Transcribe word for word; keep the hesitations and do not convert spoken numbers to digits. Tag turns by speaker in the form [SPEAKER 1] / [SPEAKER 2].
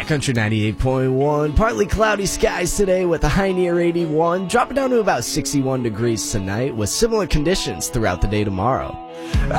[SPEAKER 1] Country ninety-eight point one, partly cloudy skies today with a high near eighty-one, dropping down to about sixty-one degrees tonight with similar conditions throughout the day tomorrow.